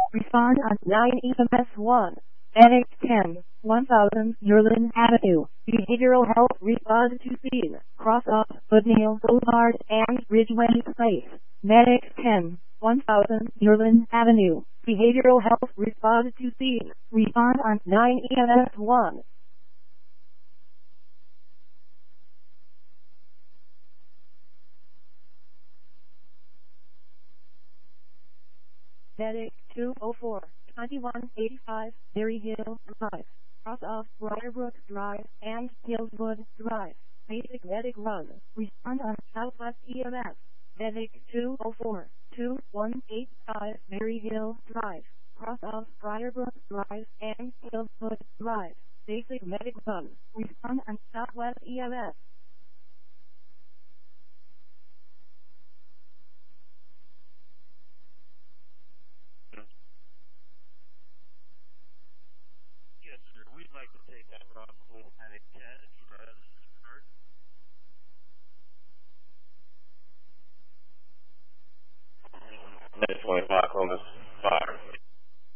Respond on 9 EMS 1. Medic 10, 1000 Nerlin Avenue. Behavioral health respond to scene. Cross up Woodneal Boulevard and Ridgeway Place. Medic 10, 1000 Nerlin Avenue. Behavioral health respond to scene. Respond on 9 EMS 1. Medic 204, 2185, Berry Hill Drive. Cross off Briarbrook Drive and Hillswood Drive. Basic medic run. Respond on Southwest EMS. Medic 204, 2185, Berry Hill Drive. Cross off Briarbrook Drive and Hillswood Drive. Basic medic run. Respond on Southwest EMS. Yes, sir. We'd like to take that Rob with Medic 10 if you have a card. Medic 25, Columbus.